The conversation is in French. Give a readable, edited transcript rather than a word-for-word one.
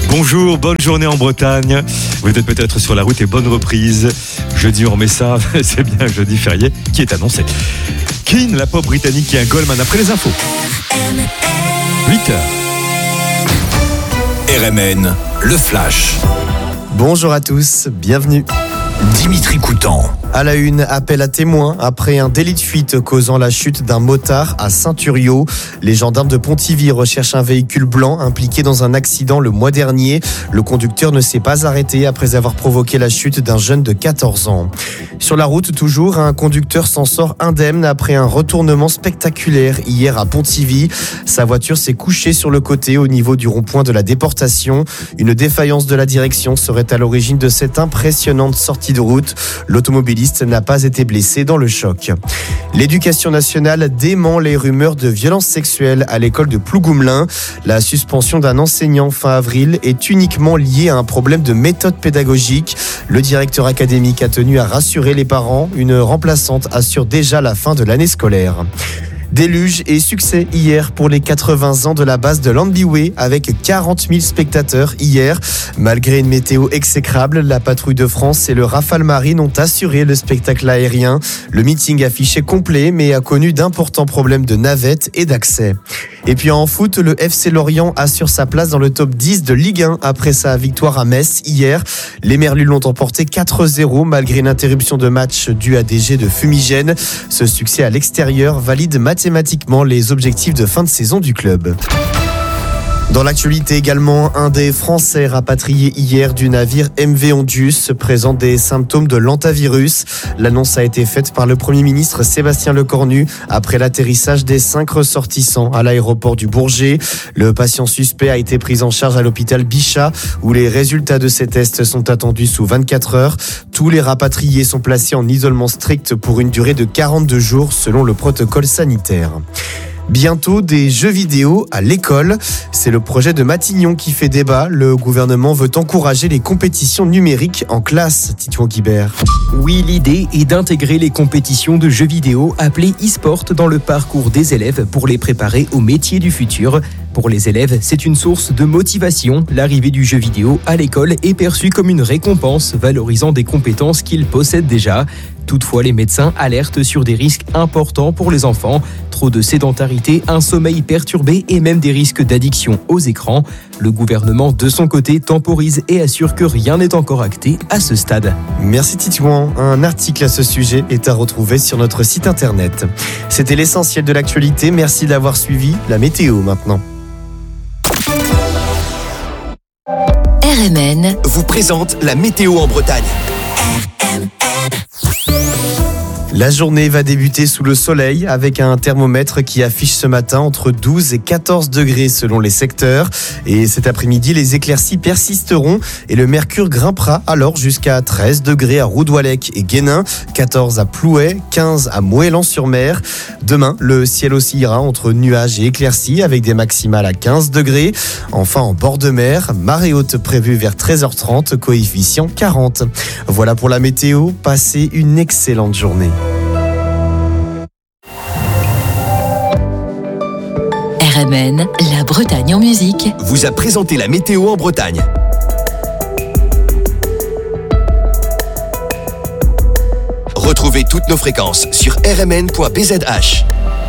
Bonjour, bonne journée en Bretagne. Vous êtes peut-être sur la route et bonne reprise. Jeudi, on remet ça, c'est bien jeudi férié qui est annoncé. Keane, la pop britannique et un Goldman après les infos. 8h. RMN, le Flash. Bonjour à tous, bienvenue. Dimitri Coutan. À la une, appel à témoins après un délit de fuite causant la chute d'un motard à Saint-Thuriau. Les gendarmes de Pontivy recherchent un véhicule blanc impliqué dans un accident le mois dernier. Le conducteur ne s'est pas arrêté après avoir provoqué la chute d'un jeune de 14 ans. Sur la route toujours, un conducteur s'en sort indemne après un retournement spectaculaire hier à Pontivy. Sa voiture s'est couchée sur le côté au niveau du rond-point de la déportation. Une défaillance de la direction serait à l'origine de cette impressionnante sortie de route. L'automobiliste n'a pas été blessé dans le choc. L'éducation nationale dément les rumeurs de violences sexuelles à l'école de Plougoumlin. La suspension d'un enseignant fin avril est uniquement liée à un problème de méthode pédagogique. Le directeur académique a tenu à rassurer les parents. Une remplaçante assure déjà la fin de l'année scolaire. Déluge et succès hier pour les 80 ans de la base de Lambyway avec 40 000 spectateurs hier. Malgré une météo exécrable, la patrouille de France et le Rafale Marine ont assuré le spectacle aérien. Le meeting affiché complet mais a connu d'importants problèmes de navette et d'accès. Et puis en foot, le FC Lorient assure sa place dans le top 10 de Ligue 1 après sa victoire à Metz hier. Les Merlus l'ont emporté 4-0 malgré une interruption de match due à des jets de fumigène. Ce succès à l'extérieur valide mathématiquement les objectifs de fin de saison du club. Dans l'actualité également, un des Français rapatriés hier du navire MV Ondius présente des symptômes de l'hantavirus. L'annonce a été faite par le Premier ministre Sébastien Lecornu après l'atterrissage des 5 ressortissants à l'aéroport du Bourget. Le patient suspect a été pris en charge à l'hôpital Bichat où les résultats de ces tests sont attendus sous 24 heures. Tous les rapatriés sont placés en isolement strict pour une durée de 42 jours selon le protocole sanitaire. Bientôt des jeux vidéo à l'école. C'est le projet de Matignon qui fait débat. Le gouvernement veut encourager les compétitions numériques en classe, Titouan Guibert. Oui, l'idée est d'intégrer les compétitions de jeux vidéo appelées e-sport dans le parcours des élèves pour les préparer aux métiers du futur. Pour les élèves, c'est une source de motivation. L'arrivée du jeu vidéo à l'école est perçue comme une récompense valorisant des compétences qu'ils possèdent déjà. Toutefois, les médecins alertent sur des risques importants pour les enfants. Trop de sédentarité, un sommeil perturbé et même des risques d'addiction aux écrans. Le gouvernement, de son côté, temporise et assure que rien n'est encore acté à ce stade. Merci Titouan. Un article à ce sujet est à retrouver sur notre site internet. C'était l'essentiel de l'actualité. Merci d'avoir suivi la météo maintenant. RMN vous présente la météo en Bretagne. La journée va débuter sous le soleil avec un thermomètre qui affiche ce matin entre 12 et 14 degrés selon les secteurs. Et cet après-midi, les éclaircies persisteront et le mercure grimpera alors jusqu'à 13 degrés à Roudouallec et Guénin, 14 à Plouay, 15 à Moëlan-sur-Mer. Demain, le ciel oscillera entre nuages et éclaircies avec des maximales à 15 degrés. Enfin, en bord de mer, marée haute prévue vers 13h30, coefficient 40. Voilà pour la météo, passez une excellente journée. RMN, la Bretagne en musique, vous a présenté la météo en Bretagne. Retrouvez toutes nos fréquences sur rmn.bzh.